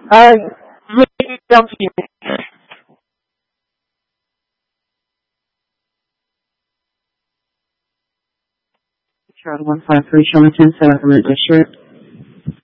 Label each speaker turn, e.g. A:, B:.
A: Uh, maybe don't you? Charlie 153, Showman 10, South District.